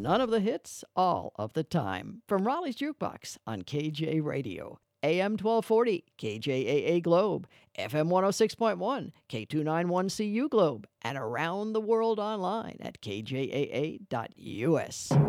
None of the hits, all of the time. From Raleigh's Jukebox on KJ Radio. AM 1240, KJAA Globe, FM 106.1, K291CU Globe, and around the world online at kjaa.us.